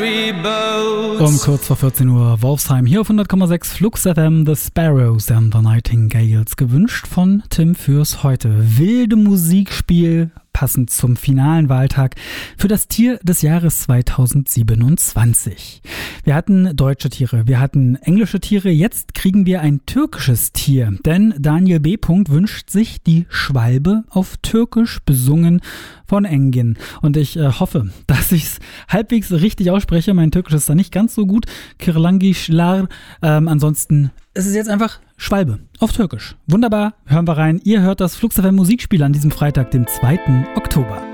Um kurz vor 14 Uhr Wolfsheim hier auf 100,6 Flux FM, The Sparrows and the Nightingales, gewünscht von Tim fürs Heute. Wilde Musikspiel, passend zum finalen Wahltag für das Tier des Jahres 2027. Wir hatten deutsche Tiere, wir hatten englische Tiere, jetzt kriegen wir ein türkisches Tier, denn Daniel B. wünscht sich die Schwalbe auf Türkisch, besungen von Engin. Und ich hoffe, dass ich es halbwegs richtig ausspreche. Mein Türkisch ist da nicht ganz so gut. Kirlangishlar. Ansonsten ist es jetzt einfach Schwalbe auf Türkisch. Wunderbar, hören wir rein. Ihr hört das Flux FM Musikspiel an diesem Freitag, dem 2. Oktober.